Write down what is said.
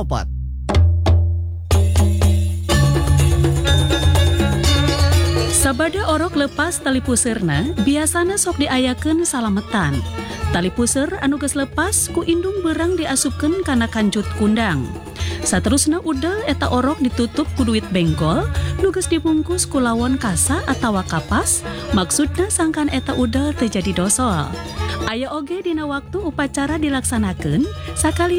opat. Sabada orok lepas tali puseurna biasana sok diayakeun salametan. Tali puseur anu geus lepas ku indung beurang diasupkeun kana kancut kundang. Saterusna udel eta orok ditutup ku duit bengkol nu geus dibungkus ku lawon kasa atawa kapas, maksudna sangkan eta udel teu jadi dosol. Aya oge dina waktu upacara dilaksanakeun sakali